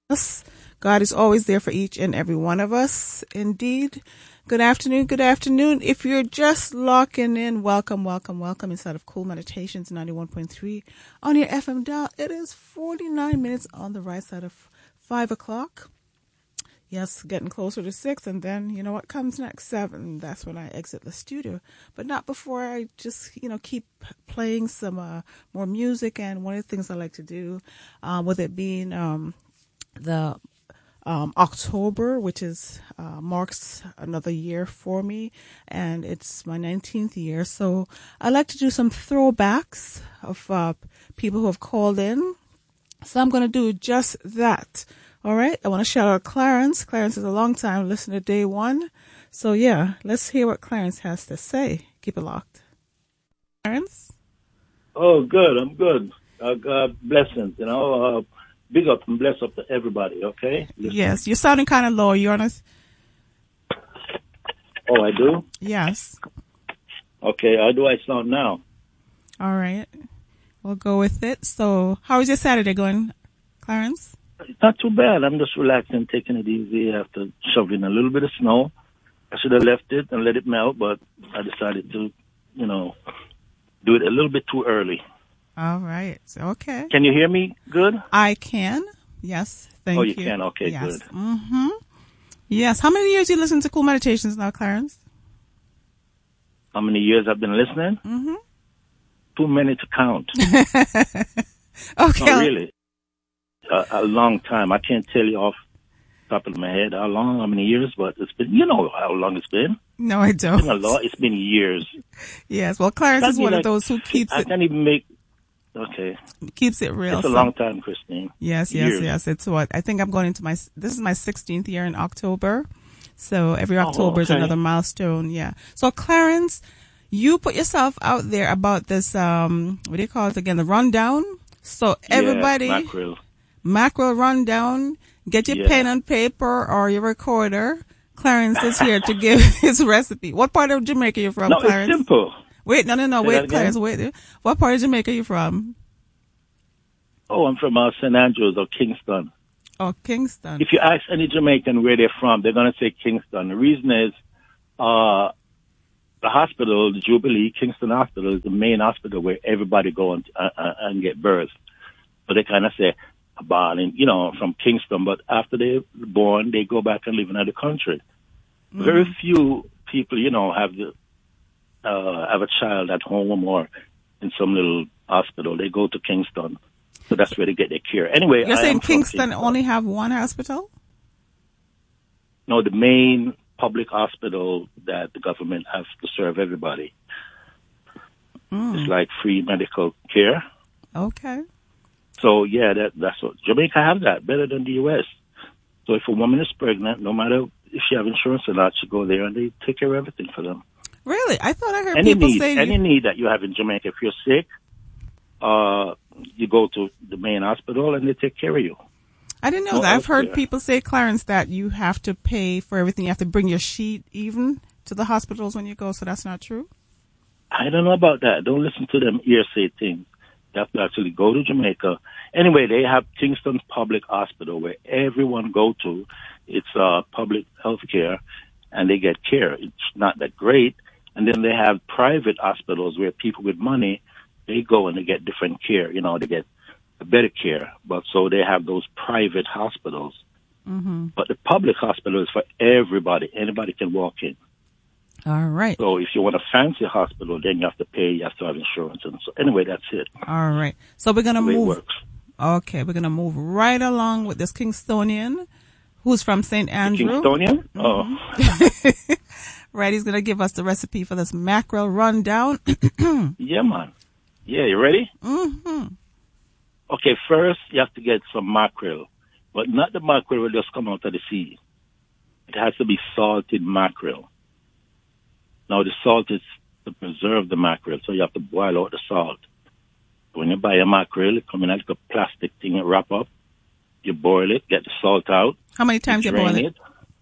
us. God is always there for each and every one of us. Indeed. Good afternoon. Good afternoon. If you're just locking in, welcome, welcome, welcome inside of Cool Meditations 91.3 on your FM dial. It is 49 minutes on the right side of 5 o'clock. Yes, getting closer to 6, and then, you know what comes next? 7. That's when I exit the studio. But not before I just, keep playing some more music. And one of the things I like to do, with it being the October, which is marks another year for me, and it's my 19th year. So I like to do some throwbacks of people who have called in. So I'm going to do just that. All right. I want to shout out Clarence. Clarence is a long time listener, day one. So yeah, let's hear what Clarence has to say. Keep it locked. Clarence? Oh, good. I'm good. Blessings, big up and bless up to everybody, okay? Listen. Yes, you're sounding kind of low. You honest? Oh, I do? Yes. Okay, how do I sound now? All right. We'll go with it. So, how is your Saturday going, Clarence? It's not too bad. I'm just relaxing, taking it easy after shoveling a little bit of snow. I should have left it and let it melt, but I decided to, do it a little bit too early. All right. Okay. Can you hear me good? I can. Yes. Thank you. Oh, you can? Okay, yes. Good. Mm-hmm. Yes. How many years you listen to Cool Meditations now, Clarence? How many years I've been listening? Mm-hmm. Too many to count. Okay. No, really. A long time. I can't tell you off the top of my head how many years, but it's been, you know how long it's been. No, I don't. It's been a lot. It's been years. Yes. Well, Clarence is one of those who keeps it. I can't even make. Okay. Keeps it real. It's a long time, Christine. Yes. It's what I think I'm going into this is my 16th year in October. So every October is another milestone. Yeah. So Clarence, you put yourself out there about this, what do you call it again? The rundown. So everybody, mackerel rundown, get your pen and paper or your recorder. Clarence is here to give his recipe. What part of Jamaica are you from, Clarence? It's simple. Wait, no. Wait, Clarence, wait. What part of Jamaica are you from? Oh, I'm from St. Andrews or Kingston. Oh, Kingston. If you ask any Jamaican where they're from, they're going to say Kingston. The reason is the hospital, the Jubilee Kingston Hospital, is the main hospital where everybody go and get birth. So they kind of say, born from Kingston, but after they're born, they go back and live in another country. Mm-hmm. Very few people, have a child at home or in some little hospital. They go to Kingston. So that's where they get their care. Anyway, you're saying Kingston only have one hospital? No, the main public hospital that the government has to serve everybody. It's like free medical care. Okay. So yeah, that's what Jamaica have that better than the U.S. So if a woman is pregnant, no matter if she have insurance or not, she go there and they take care of everything for them. Really? I thought I heard people say any need that you have in Jamaica. If you're sick, you go to the main hospital and they take care of you. I didn't know that. I've heard people say, Clarence, that you have to pay for everything. You have to bring your sheet even to the hospitals when you go. So that's not true? I don't know about that. Don't listen to them hearsay things. You have to actually go to Jamaica. Anyway, they have Kingston Public Hospital where everyone go to. It's public health care, and they get care. It's not that great. And then they have private hospitals where people with money, they go and they get different care. They get better care. But so they have those private hospitals. Mm-hmm. But the public hospital is for everybody. Anybody can walk in. All right. So if you want a fancy hospital, then you have to pay. You have to have insurance. And so anyway, that's it. All right. So we're going to move. It works. Okay. We're going to move right along with this Kingstonian who's from St. Andrew. Kingstonian? Mm-hmm. Oh. Right. He's going to give us the recipe for this mackerel rundown. Yeah, man. Yeah, you ready? Mm-hmm. Okay, first you have to get some mackerel. But not the mackerel will just come out of the sea. It has to be salted mackerel. Now, the salt is to preserve the mackerel, so you have to boil out the salt. When you buy a mackerel, it comes in like a plastic thing, it wrap up. You boil it, get the salt out. How many times you boil it?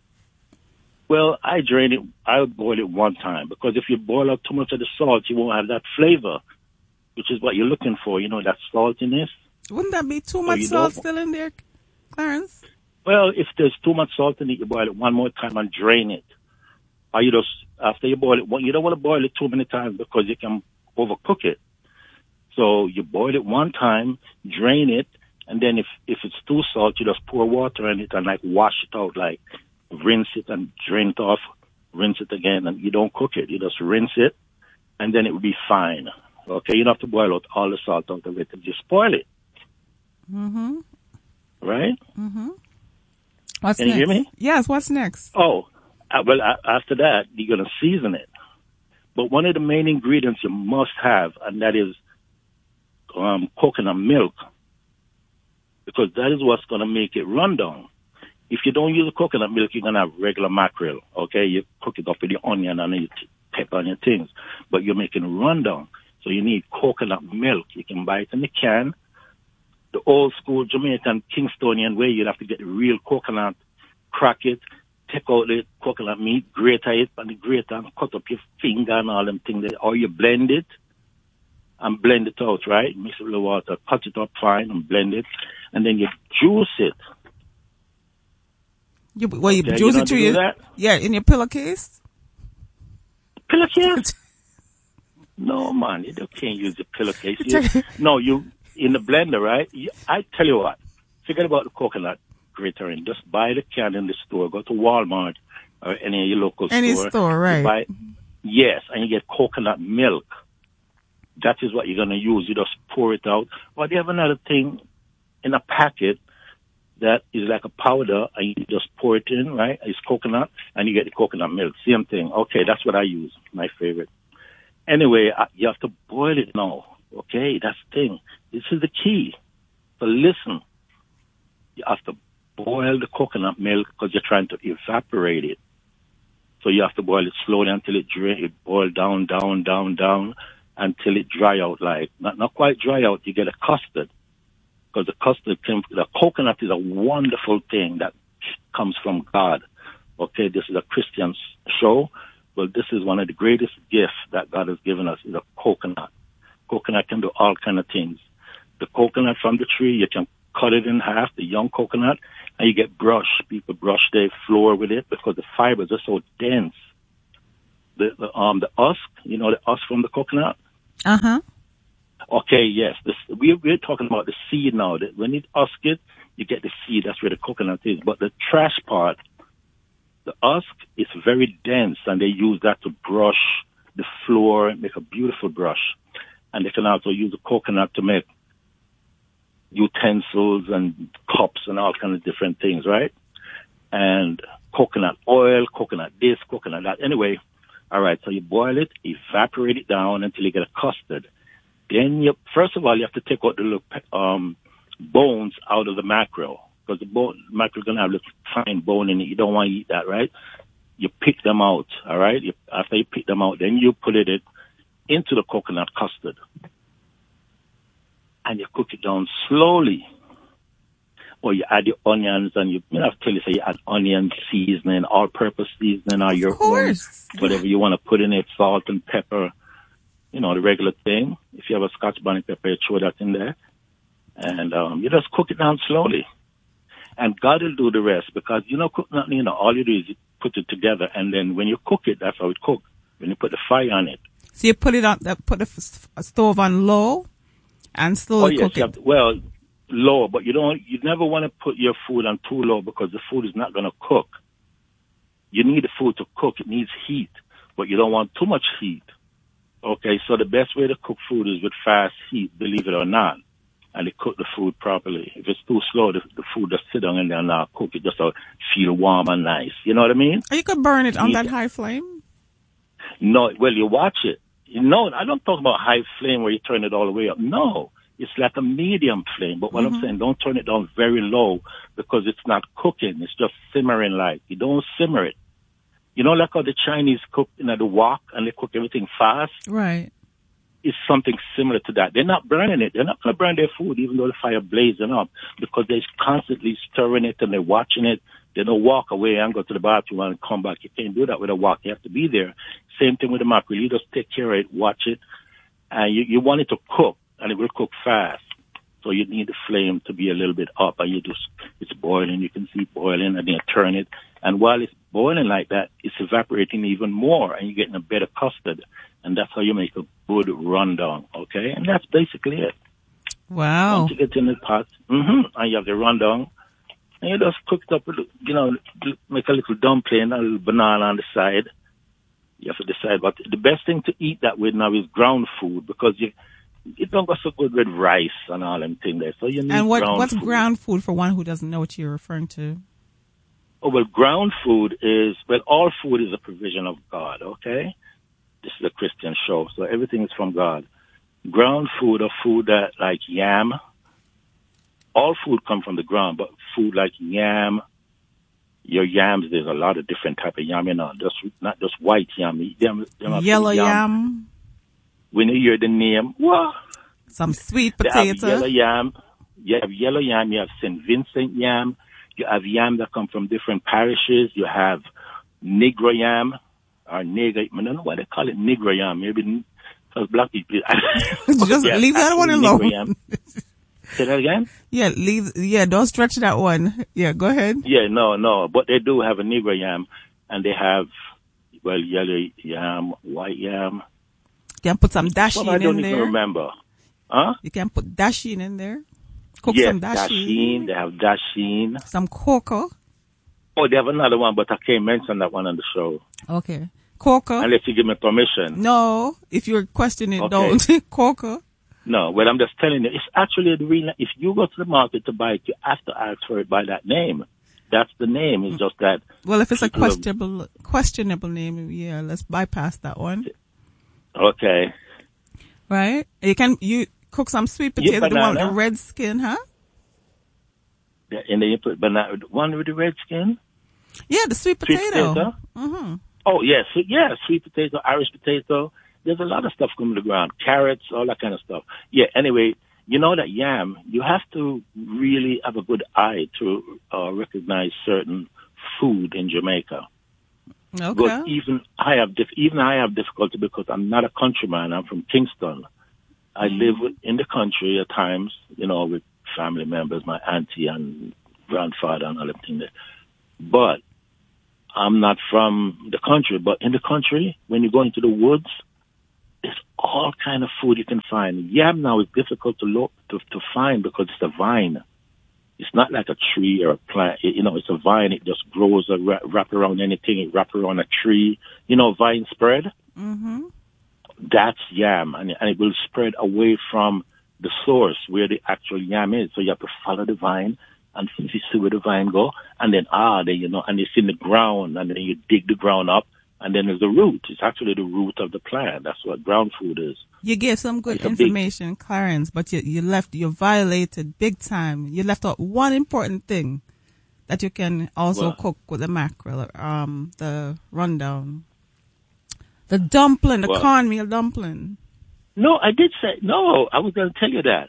Well, I drain it. I boil it one time because if you boil out too much of the salt, you won't have that flavor, which is what you're looking for. That saltiness. Wouldn't that be too much salt still in there? Clarence? Well, if there's too much salt in it, you boil it one more time and drain it. Or you just, after you boil it, you don't want to boil it too many times because you can overcook it. So you boil it one time, drain it, and then if it's too salt, you just pour water in it and like wash it out, like rinse it and drain it off, rinse it again, and you don't cook it. You just rinse it, and then it will be fine. Okay, you don't have to boil out all the salt out of it and just boil it. Mm-hmm. Right? Mm-hmm. What's Can next? you hear me? Yes, what's next? Oh, well, after that, you're going to season it. But one of the main ingredients you must have, and that is coconut milk, because that is what's going to make it run down. If you don't use the coconut milk, you're going to have regular mackerel, okay? You cook it up with your onion and you pepper on your things, but you're making a rundown. So you need coconut milk. You can buy it in the can. The old school Jamaican Kingstonian way, you'd have to get the real coconut, crack it, take out the coconut meat, grate it on the grater and cut up your finger and all them things there. Or you blend it and blend it out, right? Mix it with the water, cut it up fine and blend it. And then you juice it. You juice it through in your pillowcase? Pillowcase? No, man, you can't use the pillowcase. You in the blender, right? I tell you what, forget about the coconut grater and just buy the can in the store. Go to Walmart or any of your local store. Any store, right? Yes, and you get coconut milk. That is what you're going to use. You just pour it out. Or they have another thing in a packet that is like a powder, and you just pour it in, right? It's coconut, and you get the coconut milk. Same thing. Okay, that's what I use, my favorite. Anyway, you have to boil it now. Okay, that's the thing. This is the key. So listen, you have to boil the coconut milk because you're trying to evaporate it. So you have to boil it slowly until it boil down until it dry out, like not quite dry out. You get a custard because the coconut is a wonderful thing that comes from God. Okay, this is a Christian show. Well, this is one of the greatest gifts that God has given us is a coconut. Coconut can do all kind of things. The coconut from the tree, you can cut it in half, the young coconut, and you get brush. People brush their floor with it because the fibers are so dense. The husk, the husk from the coconut? Uh-huh. Okay, yes. We're talking about the seed now. When you husk it, you get the seed. That's where the coconut is. But the trash part, the husk is very dense, and they use that to brush the floor and make a beautiful brush. And they can also use the coconut to make utensils and cups and all kinds of different things, right? And coconut oil, coconut this, coconut that. Anyway, all right, so you boil it, evaporate it down until you get a custard. Then first of all, you have to take out the little bones out of the mackerel because the mackerel is going to have a little fine bone in it. You don't want to eat that, right? You pick them out, all right? After you pick them out, then you put it into the coconut custard. And you cook it down slowly. Or you add your onions and you have to tell you, say you add onion seasoning, all-purpose seasoning, or your own, whatever you want to put in it, salt and pepper, the regular thing. If you have a Scotch bonnet pepper, you throw that in there. And you just cook it down slowly. And God will do the rest because cook nothing, all you do is you put it together. And then when you cook it, that's how it cooks. When you put the fire on it. So you put the stove on low and slowly cook it. Low, but you never want to put your food on too low because the food is not going to cook. You need the food to cook. It needs heat, but you don't want too much heat. Okay, so the best way to cook food is with fast heat, believe it or not, and they cook the food properly. If it's too slow, the food just sit down and then cook it just to feel warm and nice. You know what I mean? Or you could burn it on that high flame. No, well, you watch it. I don't talk about high flame where you turn it all the way up. No, it's like a medium flame. But what I'm saying, don't turn it down very low because it's not cooking. It's just simmering like. You don't simmer it. Like how the Chinese cook the wok and they cook everything fast? Right. It's something similar to that. They're not burning it. They're not going to burn their food even though the fire blazing up because they're constantly stirring it and they're watching it. They don't walk away and go to the bathroom and come back. You can't do that with a wok. You have to be there. Same thing with the mackerel. You just take care of it, watch it, and you want it to cook, and it will cook fast. So you need the flame to be a little bit up, and it's boiling. You can see it boiling, and then you turn it. And while it's boiling like that, it's evaporating even more, and you're getting a better custard. And that's how you make a good rundown, okay? And that's basically it. Wow. Once you get in the pot, and you have the rundown, and you just cook it up, make a little dumpling, a little banana on the side. You have to decide. But the best thing to eat that with now is ground food, because it don't go so good with rice and all them things there. So you need what's food. Ground food for one who doesn't know what you're referring to? Oh, well, ground food is, all food is a provision of God, okay? This is a Christian show, so everything is from God. Ground food or food that like yam, all food come from the ground, but food like yam, your yams, there's a lot of different type of yam, not just white yam. Yellow yam. When you hear the name, what? Some sweet They potato. have yellow yam. You have yellow yam. You have St. Vincent yam. You have yam that come from different parishes. You have Negro yam or nigger. I don't know why they call it Negro yam. Maybe because black people. Just leave that one alone. Say that again? Yeah, don't stretch that one. Yeah, go ahead. Yeah, no. But they do have a Negro yam, and they have, yellow yam, white yam. You can put some dasheen in there. I don't even remember. Huh? You can put dasheen in there. Cook some dasheen. They have dasheen. Some cocoa. Oh, they have another one, but I can't mention that one on the show. Okay. Cocoa. Unless you give me permission. No, if you're questioning, Okay. don't. Cocoa. No, well, I'm just telling you, it's actually the real. If you go to the market to buy it, you have to ask for it by that name. That's the name. It's just that. Well, if it's a questionable name, yeah, let's bypass that one. Okay. Right? You cook some sweet potato, the one with the red skin, huh? Yeah, and then you put banana, one with the red skin? Yeah, the sweet potato. Sweet potato? Mm-hmm. Oh, yes. Sweet potato, Irish potato. There's a lot of stuff coming to the ground. Carrots, all that kind of stuff. Yeah, anyway, you know that yam, you have to really have a good eye to recognize certain food in Jamaica. Okay. Because even I have difficulty because I'm not a countryman. I'm from Kingston. I live in the country at times, with family members, my auntie and grandfather and all that thing there. But I'm not from the country. But in the country, when you go into the woods, there's all kind of food you can find. Yam now is difficult to find because it's a vine. It's not like a tree or a plant. It's a vine. It just grows, wrap around anything. It wrap around a tree. Vine spread. Mm-hmm. That's yam, and it will spread away from the source where the actual yam is. So you have to follow the vine and see where the vine go, and then and it's in the ground, and then you dig the ground up, and then there's the root. It's actually the root of the plant. That's what ground food is. You gave some good information, Clarence, but you violated big time. You left out one important thing that you can also cook with the mackerel, the rundown. The dumpling, the cornmeal dumpling. No, I did say, no, I was going to tell you that.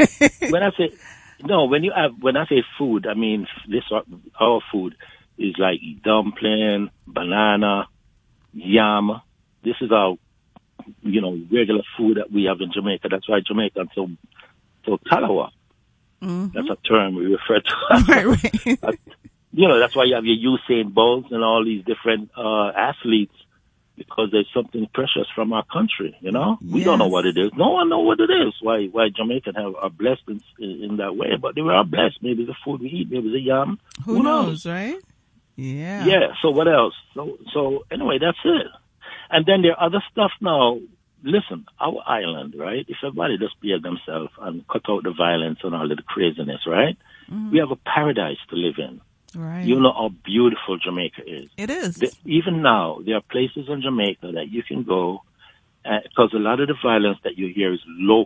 When I say food, I mean, our food is like dumpling, banana, yam. This is our, regular food that we have in Jamaica. That's why Jamaica so talawa. Mm-hmm. That's a term we refer to. Right. That's why you have your Usain Bolt and all these different athletes, because there's something precious from our country, We don't know what it is. No one knows what it is. Why Jamaicans are blessed in that way, but they are blessed. Maybe the food we eat, maybe the yam. Who knows, right? Yeah. Yeah, so what else? So anyway, that's it. And then there are other stuff now. Listen, our island, right? If everybody just behave themselves and cut out the violence and all of the craziness, right? Mm-hmm. We have a paradise to live in. Right. You know how beautiful Jamaica is. It is. Even now, there are places in Jamaica that you can go, because a lot of the violence that you hear is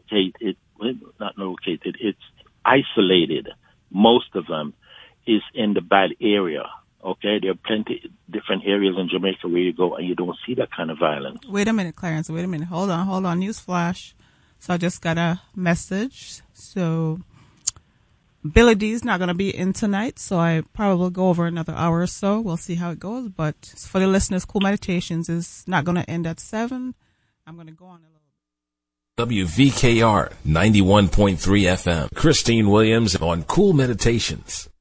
it's isolated. Most of them is in the bad area. Okay, there are plenty different areas in Jamaica where you go and you don't see that kind of violence. Wait a minute, Clarence. Wait a minute. Hold on. News flash. So I just got a message. So Billy D's not going to be in tonight, so I probably will go over another hour or so. We'll see how it goes. But for the listeners, Cool Meditations is not going to end at 7. I'm going to go on a little WVKR 91.3 FM. Christine Williams on Cool Meditations.